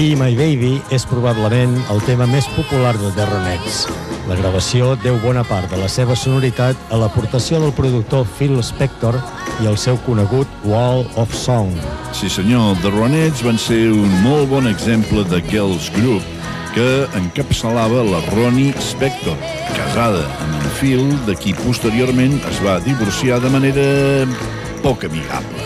Be My Baby és probablement el tema més popular de The Ronettes. La gravació deu bona part de la seva sonoritat a l'aportació del productor Phil Spector i el seu conegut Wall of Song. Sí senyor, The Ronettes van ser un molt bon exemple de girls group que encapçalava la Ronnie Spector, casada amb en Phil, de qui posteriorment es va divorciar de manera poc amigable.